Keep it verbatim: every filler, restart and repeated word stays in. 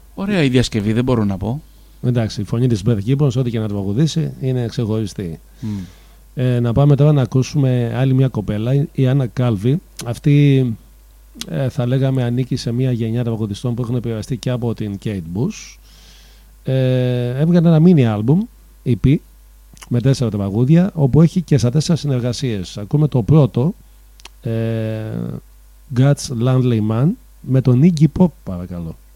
Ωραία η διασκευή, δεν μπορώ να πω. Εντάξει, η φωνή της Beth Gibbons, ό,τι και να τραγουδήσει, είναι ξεχωριστή. Mm. Ε, να πάμε τώρα να ακούσουμε άλλη μια κοπέλα, η Άννα Κάλβι. Αυτή ε, θα λέγαμε ανήκει σε μια γενιά τραγουδιστών που έχουν επηρεαστεί και από την Kate Bush. Ε, έβγαλε ένα mini album, ι πι, με τέσσερα τραγούδια, όπου έχει και στα τέσσερα συνεργασίες. Ακούμε το πρώτο, ε, God's Lonely Man, με τον Iggy Pop, παρακαλώ.